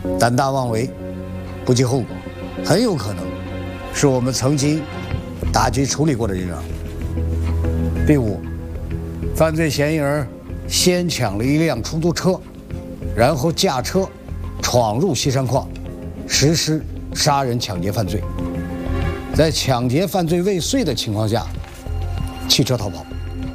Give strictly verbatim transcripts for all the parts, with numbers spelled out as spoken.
胆大妄为，不计后果，很有可能是我们曾经打击处理过的人员。第五，犯罪嫌疑人先抢了一辆出租车，然后驾车闯入西山矿，实施杀人抢劫犯罪，在抢劫犯罪未遂的情况下，弃车逃跑。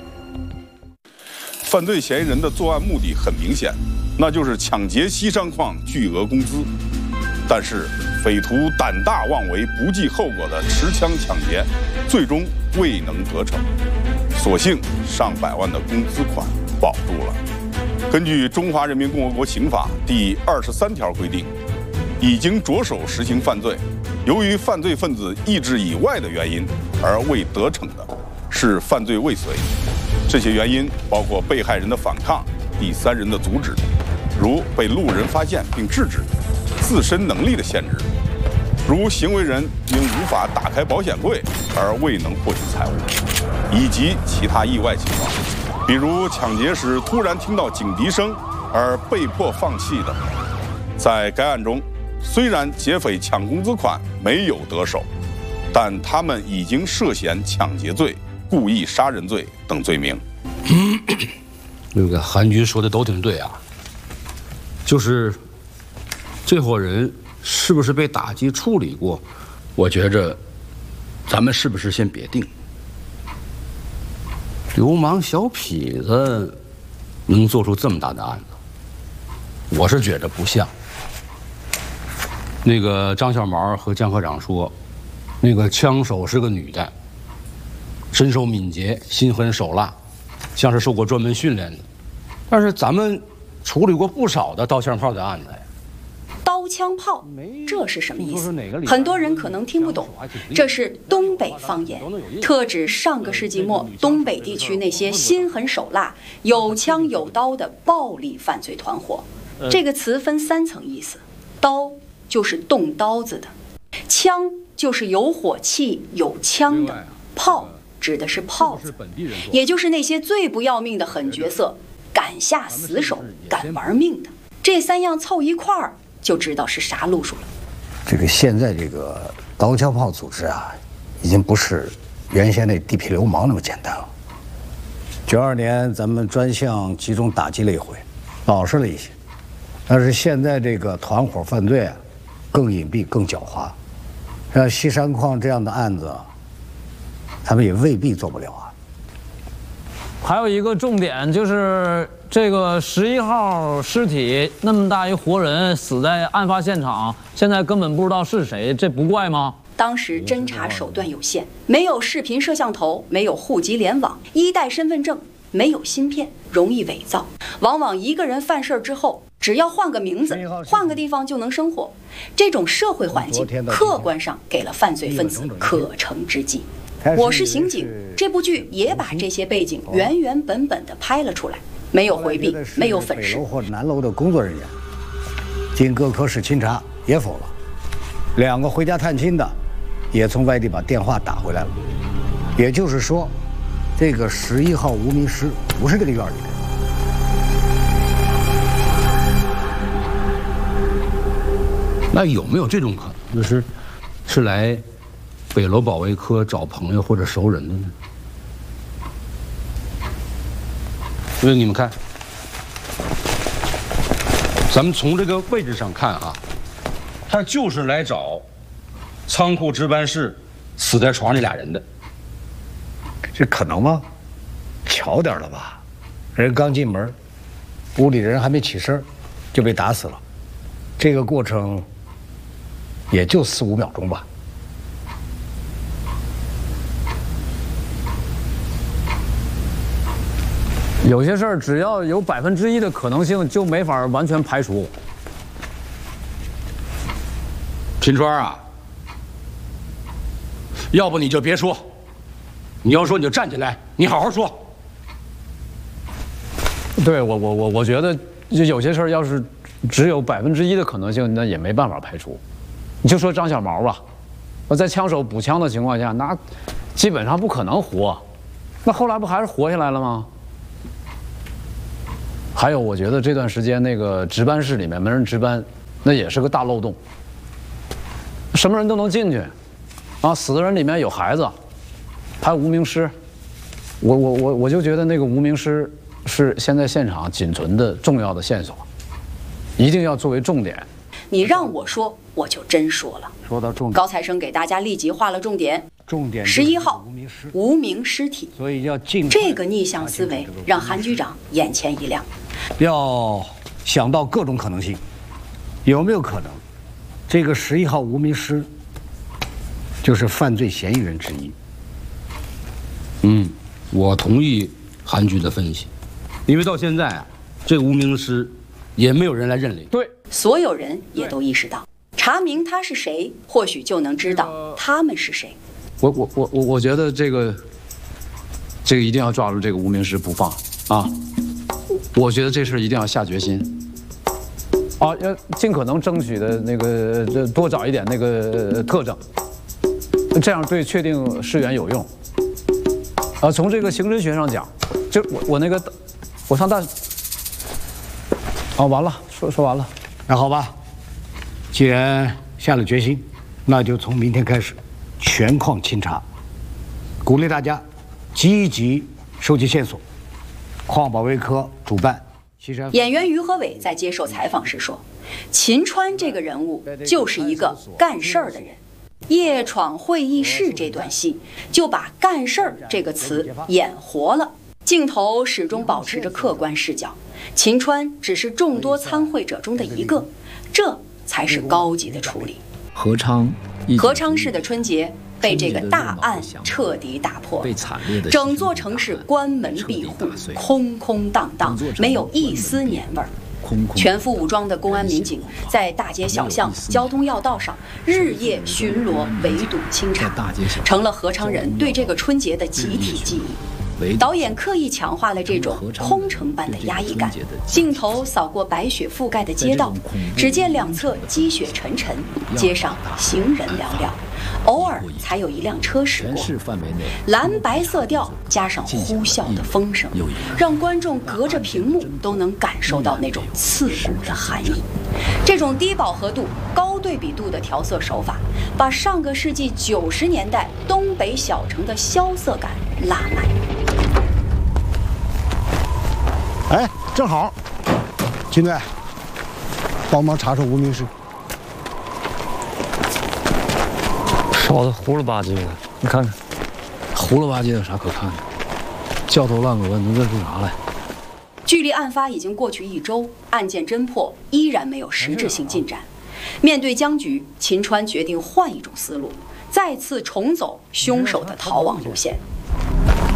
犯罪嫌疑人的作案目的很明显，那就是抢劫西山矿巨额工资。但是匪徒胆大妄为、不计后果的持枪抢劫，最终未能得逞，所幸上百万的工资款保住了。根据《中华人民共和国刑法》第二十三条规定，已经着手实行犯罪，由于犯罪分子意志以外的原因而未得逞的，是犯罪未遂。这些原因包括被害人的反抗、第三人的阻止，如被路人发现并制止；自身能力的限制，如行为人因无法打开保险柜而未能获取财物，以及其他意外情况，比如抢劫时突然听到警笛声而被迫放弃等。在该案中，虽然劫匪抢工资款没有得手，但他们已经涉嫌抢劫罪、故意杀人罪等罪名。 那个韩军说的都挺对啊，就是这伙人是不是被打击处理过？我觉着，咱们是不是先别定？流氓小痞子能做出这么大的案子，我是觉着不像。那个张小毛和江科长说，那个枪手是个女的，身手敏捷，心狠手辣，像是受过专门训练的。但是咱们处理过不少的刀枪炮的案子呀。 刀枪炮，这是什么意思？很多人可能听不懂，这是东北方言，特指上个世纪末东北地区那些心狠手辣、有枪有刀的暴力犯罪团伙。这个词分三层意思：刀就是动刀子的，枪就是有火器有枪的，炮指的是炮子，也就是那些最不要命的狠角色，敢下死手、敢玩命的。这三样凑一块儿，就知道是啥路数了。 这个现在这个刀枪炮组织啊，已经不是原先那地痞流氓那么简单了。九二年咱们专项集中打击了一回，老实了一些，但是现在这个团伙犯罪啊，更隐蔽、更狡猾。像西山矿这样的案子，他们也未必做不了啊。 还有一个重点就是，这个十一号尸体那么大一活人死在案发现场，现在根本不知道是谁，这不怪吗？ 当时侦查手段有限，没有视频摄像头，没有户籍联网，一代身份证，没有芯片，容易伪造。往往一个人犯事之后，只要换个名字，换个地方就能生活。这种社会环境，客观上给了犯罪分子可乘之机。我是刑警，这部剧也把这些背景原原本本的拍了出来，没有回避，没有粉饰。 北楼或南楼的工作人员经各科室清查也否了，两个回家探亲的也从外地把电话打回来了。也就是说，这个十一号无名尸不是这个院里的。 那有没有这种可能，就是是来北楼保卫科找朋友或者熟人的呢？因为你们看，咱们从这个位置上看啊，他就是来找仓库值班室死在床上那俩人的。 这可能吗？巧点了吧？人刚进门，屋里人还没起身，就被打死了。这个过程也就四五秒钟吧。 有些事儿只要有百分之一的可能性，就没法完全排除。 秦川啊，要不你就别说，你要说你就站起来，你好好说。 对我我我我觉得，就有些事儿要是只有百分之一的可能性，那也没办法排除。你就说张小毛吧，我在枪手补枪的情况下，那基本上不可能活。那后来不还是活下来了吗？还有，我觉得这段时间那个值班室里面没人值班， 那也是个大漏洞。什么人都能进去，啊，死的人里面有孩子，还有无名尸。我我我我就觉得那个无名尸是现在现场仅存的重要的线索，一定要作为重点。 你让我说，我就真说了。 说到重点， 高材生给大家立即画了重点。 重点十一号无名尸体， 所以要尽这个逆向思维让韩局长眼前一亮， 要想到各种可能性，有没有可能，这个十一号无名尸就是犯罪嫌疑人之一？ 嗯，我同意韩局的分析，因为到现在啊，这个无名尸也没有人来认领。 对， 所有人也都意识到，查明他是谁，或许就能知道他们是谁。 我我我我我觉得这个，这个一定要抓住这个无名尸不放啊！我觉得这事一定要下决心，啊，要尽可能争取的那个多找一点那个特征，这样对确定尸源有用。啊，从这个刑侦学上讲，就我我那个，我上大，啊，完了，说说完了， 那好吧，既然下了决心，那就从明天开始。全矿清查，鼓励大家积极收集线索。矿保卫科主办。 演员于和伟在接受采访时说：“秦川这个人物就是一个干事儿的人。夜闯会议室这段戏就把‘干事儿’这个词演活了。镜头始终保持着客观视角，秦川只是众多参会者中的一个，这才是高级的处理。” 何昌。 何昌市的春节被这个大案彻底打破，整座城市关门闭户，空空荡荡，没有一丝年味儿。全副武装的公安民警在大街小巷、交通要道上日夜巡逻、围堵清查，成了何昌人对这个春节的集体记忆。导演刻意强化了这种空城般的压抑感，镜头扫过白雪覆盖的街道，只见两侧积雪沉沉，街上行人寥寥，偶尔才有一辆车驶过。蓝白色调加上呼啸的风声，让观众隔着屏幕都能感受到那种刺骨的寒意。这种低饱和度、高对比度的调色手法，把上个世纪九十年代东北小城的萧瑟感拉满。 哎，正好，金队，帮忙查查无名尸。 烧的糊了吧唧的，你看看，糊了吧唧的有啥可看的？焦头烂额，能认出啥来？ 距离案发已经过去一周，案件侦破依然没有实质性进展。面对僵局，秦川决定换一种思路，再次重走凶手的逃亡路线。